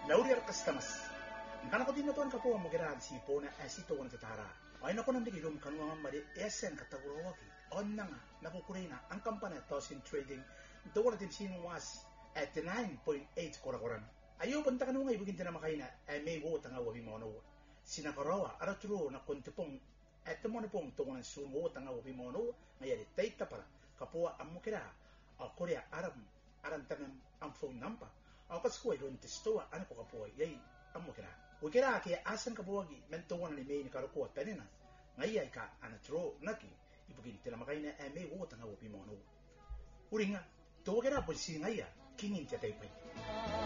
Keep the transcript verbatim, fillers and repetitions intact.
Laurier kastamas. Kana ko din na tuan kapo mo gerad si po na asito wan tatara. Ay nako nang digilom kanwa mari esen katawrawaki. On na nga nakukuray na ang kampanya Tosin Trading doon natin sinuwas at nine point eight korakoran. Ayo banta kanung ay bugin na makaina ay may wo tanga wabi mo no. Sinakarawa araturo na kontepong at mo na pong tungan sumo tanga wabi mo no ngayari tayta para kapua ang mukira o Korea aram aram tanam ang phone number. Ako kaskuay ron testoa ano ko kapua yay ang mukira. Ukira kaya asan kabuwagi mentungan ni may ni karukuha penina. Ngayay ka anatro naki ibugin tila makaina ay may wo tanga wabi mo no. Uri nga, tuwa kira po si ngaya kingin tiyatay pa.